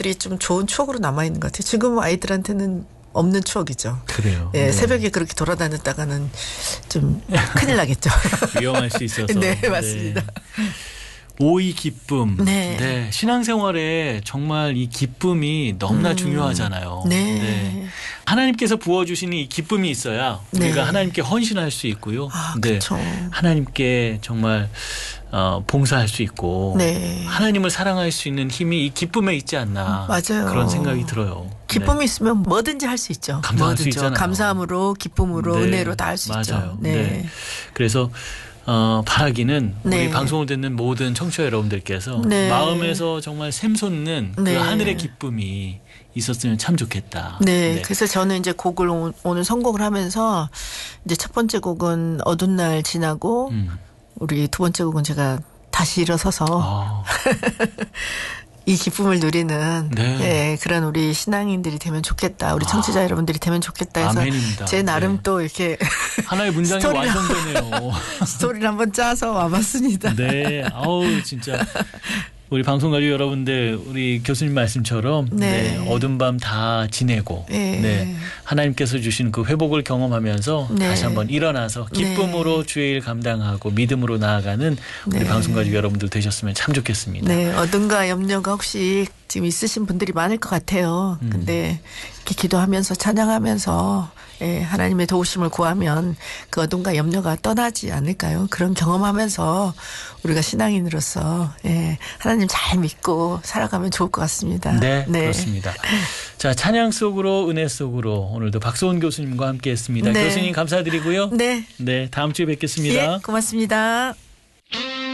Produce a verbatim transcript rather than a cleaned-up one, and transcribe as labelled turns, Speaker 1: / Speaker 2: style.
Speaker 1: 것들이 좀 좋은 추억으로 남아있는 것 같아요. 지금 아이들한테는 없는 추억이죠.
Speaker 2: 그래요.
Speaker 1: 예,
Speaker 2: 네.
Speaker 1: 새벽에 그렇게 돌아다녔다가는 좀 큰일 나겠죠.
Speaker 2: 위험할 수 있어서.
Speaker 1: 네, 맞습니다.
Speaker 2: 네. 오이 기쁨.
Speaker 1: 네.
Speaker 2: 네. 신앙생활에 정말 이 기쁨이 너무나
Speaker 1: 음.
Speaker 2: 중요하잖아요.
Speaker 1: 네.
Speaker 2: 네. 하나님께서 부어주시는 이 기쁨이 있어야 우리가
Speaker 1: 네.
Speaker 2: 하나님께 헌신할 수 있고요.
Speaker 1: 아,
Speaker 2: 네.
Speaker 1: 그렇죠.
Speaker 2: 하나님께 정말 어, 봉사할 수 있고
Speaker 1: 네.
Speaker 2: 하나님을 사랑할 수 있는 힘이 이 기쁨에 있지 않나.
Speaker 1: 맞아요.
Speaker 2: 그런 생각이 들어요.
Speaker 1: 기쁨이
Speaker 2: 네.
Speaker 1: 있으면 뭐든지 할 수 있죠.
Speaker 2: 감사할 수
Speaker 1: 뭐든지.
Speaker 2: 있잖아요.
Speaker 1: 감사함으로, 기쁨으로,
Speaker 2: 네.
Speaker 1: 은혜로 다 할 수 있죠.
Speaker 2: 맞아요.
Speaker 1: 네.
Speaker 2: 네. 그래서 어, 바라기는
Speaker 1: 네.
Speaker 2: 우리 방송을 듣는 모든 청취자 여러분들께서
Speaker 1: 네.
Speaker 2: 마음에서 정말 샘솟는
Speaker 1: 네.
Speaker 2: 그 하늘의 기쁨이 있었으면 참 좋겠다.
Speaker 1: 네,
Speaker 2: 네.
Speaker 1: 그래서 저는 이제 곡을 오, 오늘 선곡을 하면서 이제 첫 번째 곡은 어두운 날 지나고
Speaker 2: 음.
Speaker 1: 우리 두 번째 곡은 제가 다시 일어서서
Speaker 2: 아.
Speaker 1: 이 기쁨을 누리는
Speaker 2: 네.
Speaker 1: 예, 그런 우리 신앙인들이 되면 좋겠다. 우리 청취자
Speaker 2: 아.
Speaker 1: 여러분들이 되면 좋겠다 해서
Speaker 2: 아멘입니다.
Speaker 1: 제 나름
Speaker 2: 네.
Speaker 1: 또 이렇게
Speaker 2: 하나의 문장이
Speaker 1: 스토리를
Speaker 2: 완성되네요.
Speaker 1: 스토리를 한번 짜서 와봤습니다.
Speaker 2: 네, 아우 진짜 우리 방송 가족 여러분들 우리 교수님 말씀처럼
Speaker 1: 네.
Speaker 2: 네, 어두운 밤 다 지내고
Speaker 1: 네.
Speaker 2: 네, 하나님께서 주신 그 회복을 경험하면서
Speaker 1: 네.
Speaker 2: 다시 한번 일어나서 기쁨으로
Speaker 1: 네.
Speaker 2: 주의 일 감당하고 믿음으로 나아가는 우리
Speaker 1: 네.
Speaker 2: 방송 가족 여러분들 되셨으면 참 좋겠습니다.
Speaker 1: 네, 어딘가 염려가 혹시 지금 있으신 분들이 많을 것 같아요.
Speaker 2: 음.
Speaker 1: 근데 이렇게 기도하면서 찬양하면서 예, 하나님의 도우심을 구하면 그 어둠과 염려가 떠나지 않을까요? 그런 경험하면서 우리가 신앙인으로서 예, 하나님 잘 믿고 살아가면 좋을 것 같습니다.
Speaker 2: 네, 그렇습니다. 자, 찬양 속으로 은혜 속으로 오늘도 박소은 교수님과 함께했습니다.
Speaker 1: 네.
Speaker 2: 교수님 감사드리고요.
Speaker 1: 네,
Speaker 2: 네, 다음 주에 뵙겠습니다.
Speaker 1: 예, 고맙습니다.